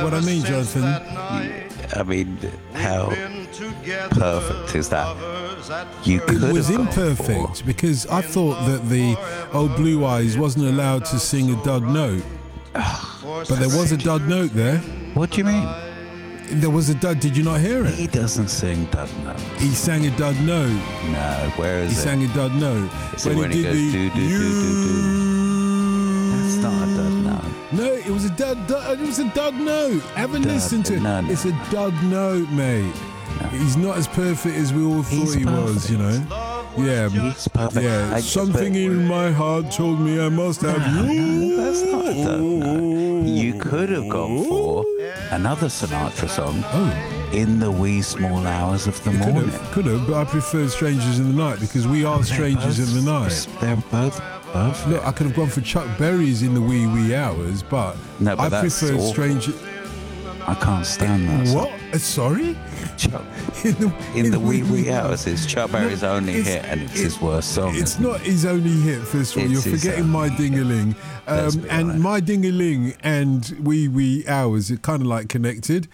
what I mean, Jonathan? I mean, how perfect is that? You could It was have gone imperfect for- because I thought that the old Blue Eyes wasn't allowed to sing a dud note. But there was a dud note there. What do you mean? There was a dud. Did you not hear it? He doesn't sing dud note. He sang a dud note. No, where is He it? sang a dud note. Is it when he goes do, do, do, do, do? That's not a dud note. No, it was a dud. It was a dud note. Haven't Dud, listened to it. no. It's a dud note, mate. No. He's not as perfect as we all thought He's he was, perfect. you know. Yeah, He's perfect. yeah. Something in my heart told me I must have you. That's not a dud note. You could have gone for another Sinatra song. Oh. In the wee small hours of the morning. Could have, but I preferred Strangers in the Night because we are strangers in the night. They're both perfect. Look, I could have gone for Chuck Berry's In the Wee Hours, but, No, but I that's preferred awful. Strangers. I can't stand that song. What? Sorry? Chuck. In In the wee hours, it's Chuck Berry's only it's- hit, and it's his worst song. It's not his only hit, first of all. You're It's his forgetting only My Ding-a-Ling. Let's be And honest. My Ding-a-Ling and Wee Hours are kind of like connected.